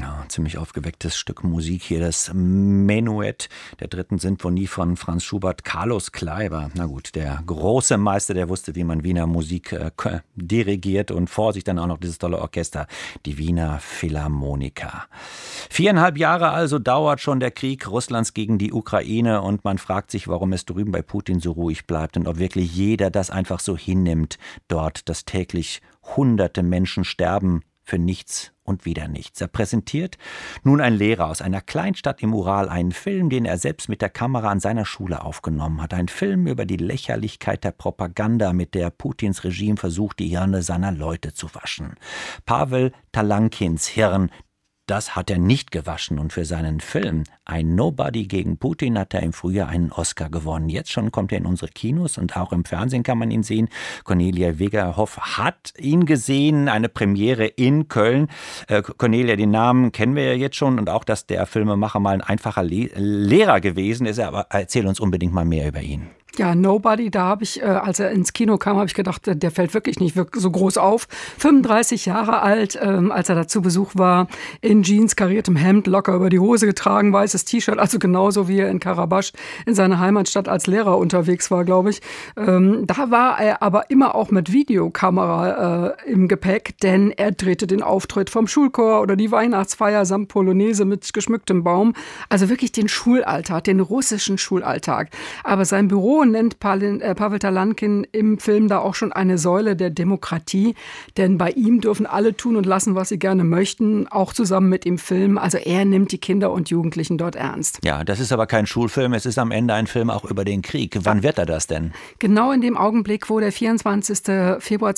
Ja, ziemlich aufgewecktes Stück Musik hier, das Menuett der 3. Sinfonie von Franz Schubert. Carlos Kleiber, na gut, der große Meister, der wusste, wie man Wiener Musik dirigiert, und vor sich dann auch noch dieses tolle Orchester, die Wiener Philharmoniker. 4,5 Jahre also dauert schon der Krieg Russlands gegen die Ukraine, und man fragt sich, warum es drüben bei Putin so ruhig bleibt und ob wirklich jeder das einfach so hinnimmt dort, dass täglich Hunderte Menschen sterben für nichts und wieder nichts. Er präsentiert nun ein Lehrer aus einer Kleinstadt im Ural einen Film, den er selbst mit der Kamera an seiner Schule aufgenommen hat. Ein Film über die Lächerlichkeit der Propaganda, mit der Putins Regime versucht, die Hirne seiner Leute zu waschen. Pawel Talankins Hirn, das hat er nicht gewaschen, und für seinen Film Ein Nobody gegen Putin hat er im Frühjahr einen Oscar gewonnen. Jetzt schon kommt er in unsere Kinos und auch im Fernsehen kann man ihn sehen. Cornelia Wegerhoff hat ihn gesehen, eine Premiere in Köln. Cornelia, den Namen kennen wir ja jetzt schon, und auch, dass der Filmemacher mal ein einfacher Lehrer gewesen ist. Aber erzähl uns unbedingt mal mehr über ihn. Ja, Nobody, da habe ich, als er ins Kino kam, habe ich gedacht, der fällt wirklich nicht so groß auf. 35 Jahre alt, als er da zu Besuch war, in Jeans, kariertem Hemd, locker über die Hose getragen, weißes T-Shirt, also genauso wie er in Karabach in seiner Heimatstadt als Lehrer unterwegs war, glaube ich. Da war er aber immer auch mit Videokamera im Gepäck, denn er drehte den Auftritt vom Schulchor oder die Weihnachtsfeier samt Polonaise mit geschmücktem Baum. Also wirklich den Schulalltag, den russischen Schulalltag. Aber sein Büro nennt Pawel Talankin im Film da auch schon eine Säule der Demokratie, denn bei ihm dürfen alle tun und lassen, was sie gerne möchten, auch zusammen mit im Film. Also er nimmt die Kinder und Jugendlichen dort ernst. Ja, das ist aber kein Schulfilm, es ist am Ende ein Film auch über den Krieg. Wann wird er das denn? Genau in dem Augenblick, wo der 24. Februar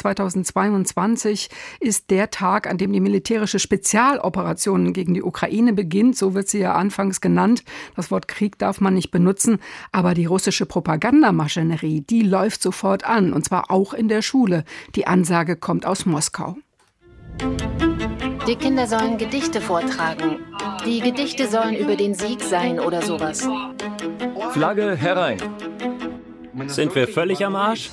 2022 ist der Tag, an dem die militärische Spezialoperation gegen die Ukraine beginnt. So wird sie ja anfangs genannt. Das Wort Krieg darf man nicht benutzen, aber die russische Propagandamaschinerie, die läuft sofort an, und zwar auch in der Schule. Die Ansage kommt aus Moskau. Die Kinder sollen Gedichte vortragen. Die Gedichte sollen über den Sieg sein oder sowas. Flagge herein. Sind wir völlig am Arsch?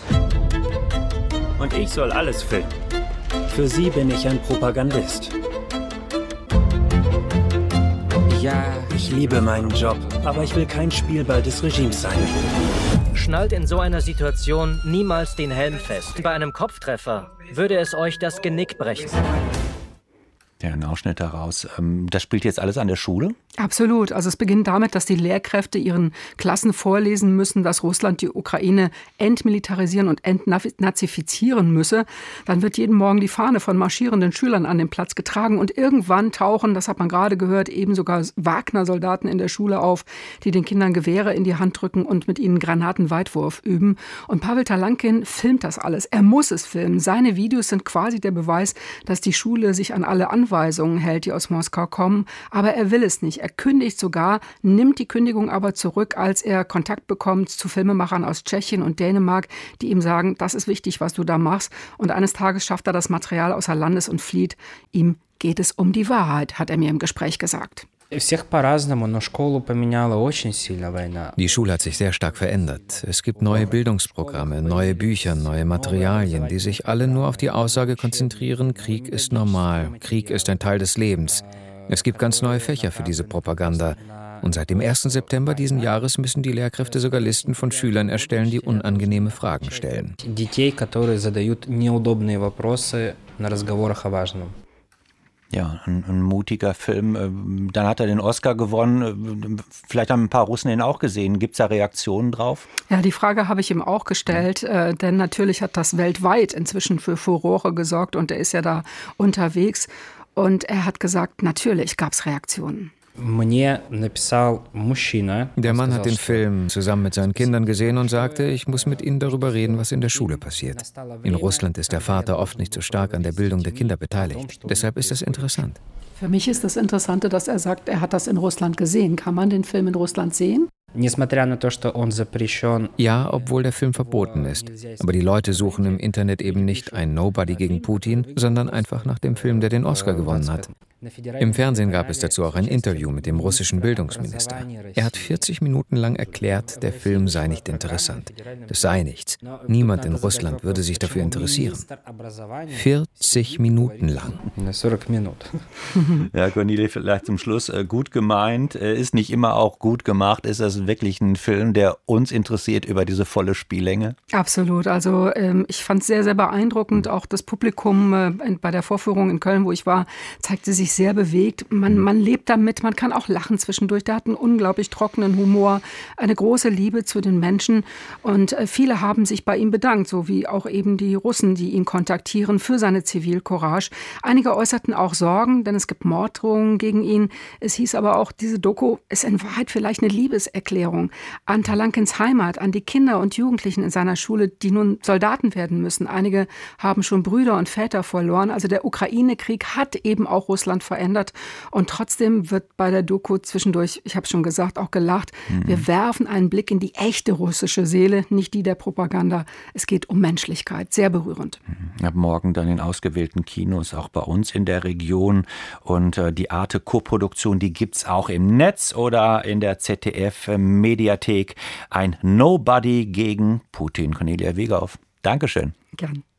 Und ich soll alles filmen. Für Sie bin ich ein Propagandist. Ja, ich liebe meinen Job, aber ich will kein Spielball des Regimes sein. Schnallt in so einer Situation niemals den Helm fest. Bei einem Kopftreffer würde es euch das Genick brechen. Ja, ein Ausschnitt daraus. Das spielt jetzt alles an der Schule? Absolut. Also es beginnt damit, dass die Lehrkräfte ihren Klassen vorlesen müssen, dass Russland die Ukraine entmilitarisieren und entnazifizieren müsse. Dann wird jeden Morgen die Fahne von marschierenden Schülern an den Platz getragen, und irgendwann tauchen, das hat man gerade gehört, eben sogar Wagner-Soldaten in der Schule auf, die den Kindern Gewehre in die Hand drücken und mit ihnen Granatenweitwurf üben. Und Pawel Talankin filmt das alles. Er muss es filmen. Seine Videos sind quasi der Beweis, dass die Schule sich an alle Anweisungen hält, die aus Moskau kommen. Aber er will es nicht. Er kündigt sogar, nimmt die Kündigung aber zurück, als er Kontakt bekommt zu Filmemachern aus Tschechien und Dänemark, die ihm sagen, das ist wichtig, was du da machst. Und eines Tages schafft er das Material außer Landes und flieht. Ihm geht es um die Wahrheit, hat er mir im Gespräch gesagt. Die Schule hat sich sehr stark verändert. Es gibt neue Bildungsprogramme, neue Bücher, neue Materialien, die sich alle nur auf die Aussage konzentrieren, Krieg ist normal, Krieg ist ein Teil des Lebens. Es gibt ganz neue Fächer für diese Propaganda. Und seit dem 1. September diesen Jahres müssen die Lehrkräfte sogar Listen von Schülern erstellen, die unangenehme Fragen stellen. Ja, ein mutiger Film. Dann hat er den Oscar gewonnen. Vielleicht haben ein paar Russen ihn auch gesehen. Gibt es da Reaktionen drauf? Ja, die Frage habe ich ihm auch gestellt, denn natürlich hat das weltweit inzwischen für Furore gesorgt, und er ist ja da unterwegs. Und er hat gesagt, natürlich gab es Reaktionen. Der Mann hat den Film zusammen mit seinen Kindern gesehen und sagte, ich muss mit ihnen darüber reden, was in der Schule passiert. In Russland ist der Vater oft nicht so stark an der Bildung der Kinder beteiligt. Deshalb ist das interessant. Für mich ist das Interessante, dass er sagt, er hat das in Russland gesehen. Kann man den Film in Russland sehen? Ja, obwohl der Film verboten ist. Aber die Leute suchen im Internet eben nicht ein Nobody gegen Putin, sondern einfach nach dem Film, der den Oscar gewonnen hat. Im Fernsehen gab es dazu auch ein Interview mit dem russischen Bildungsminister. Er hat 40 Minuten lang erklärt, der Film sei nicht interessant. Das sei nichts. Niemand in Russland würde sich dafür interessieren. 40 Minuten lang. Ja, Cornelia, vielleicht zum Schluss gut gemeint, ist nicht immer auch gut gemacht. Ist das wirklich ein Film, der uns interessiert über diese volle Spiellänge? Absolut. Also ich fand es sehr, sehr beeindruckend. Auch das Publikum bei der Vorführung in Köln, wo ich war, zeigte sich sehr bewegt. Man lebt damit, man kann auch lachen zwischendurch. Der hat einen unglaublich trockenen Humor, eine große Liebe zu den Menschen. Und viele haben sich bei ihm bedankt, so wie auch eben die Russen, die ihn kontaktieren, für seine Zivilcourage. Einige äußerten auch Sorgen, denn es gibt Morddrohungen gegen ihn. Es hieß aber auch, diese Doku ist in Wahrheit vielleicht eine Liebeserklärung an Talankins Heimat, an die Kinder und Jugendlichen in seiner Schule, die nun Soldaten werden müssen. Einige haben schon Brüder und Väter verloren. Also der Ukraine-Krieg hat eben auch Russland verändert. Und trotzdem wird bei der Doku zwischendurch, ich habe schon gesagt, auch gelacht. Wir werfen einen Blick in die echte russische Seele, nicht die der Propaganda. Es geht um Menschlichkeit. Sehr berührend. Ab morgen dann in ausgewählten Kinos, auch bei uns in der Region. Und die Arte-Koproduktion, die gibt es auch im Netz oder in der ZDF-Mediathek. Ein Nobody gegen Putin. Cornelia Wegerhoff. Dankeschön. Gern.